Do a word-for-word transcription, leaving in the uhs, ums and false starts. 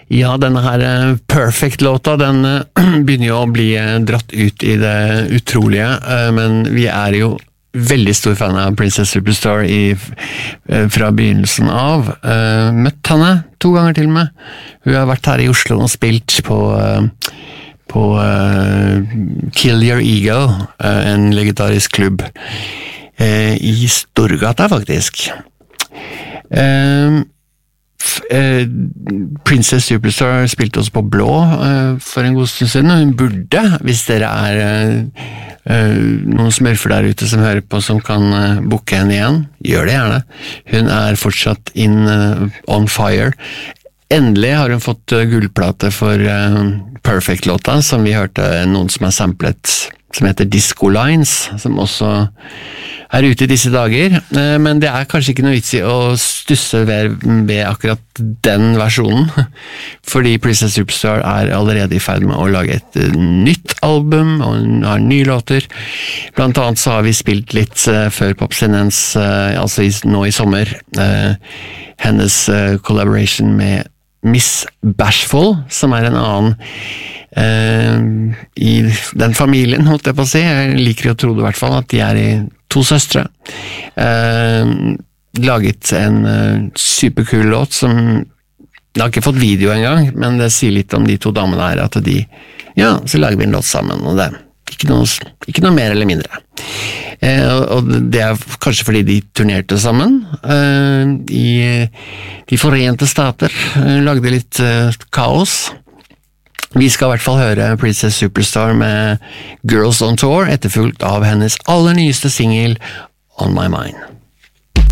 Ja, denne her uh, Perfect-låta, den uh, begynner jo å bli uh, dratt ut i det utrolige, uh, men vi er jo veldig stor fan av Princess Superstar i, uh, fra begynnelsen av. Uh, møtt henne to ganger til med. Hun har vært her i Oslo og spilt på, uh, på uh, Kill Your Ego, uh, en legendarisk klubb uh, i Storgata faktisk. Uh, Uh, Princess Superstar spilte også på Blå uh, for en god stund siden, og hun burde, hvis dere er uh, uh, noen smørfer der ute som hører på som kan uh, booke henne igjen, gjør det gjerne. Hun er fortsatt in uh, on fire. Endelig har hun fått uh, gullplate for uh, Perfect-låta, som vi hørte noen som er samplet, som heter Disco Lines, som også er ute i disse dager, men det er kanskje ikke noe vits i å stusse ved, ved akkurat den versjonen, fordi Princess Superstar er allerede i ferd med å lage et nytt album, og hun har nye låter. Blant annet så har vi spilt litt uh, før Popsinens, uh, altså i, nå i sommer, uh, hennes uh, collaboration med Miss Bashful, som er en annen uh, i den familien, holdt jeg på å si. Jeg liker å tro det i hvert fall, at de er i to søstre. Uh, laget en uh, superkul låt som jeg har ikke fått video engang, men det sier litt om de to damene her, at de, ja, så lager vi en låt sammen, og det er ikke noe, ikke noe mer eller mindre. Uh, og det er kanskje fordi de turnerte sammen uh, i de forente stater, uh, lagde litt uh, kaos. Vi skal i hvert fall høre Princess Superstar med Girls on Tour, etterfulgt av hennes aller nyeste single On My Mind.